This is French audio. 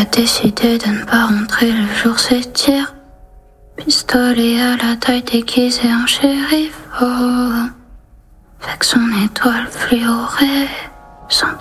a décidé de ne pas rentrer le jour s'étire. Pistolet à la taille déguisé en shérif, oh. Avec son étoile fluorée, sans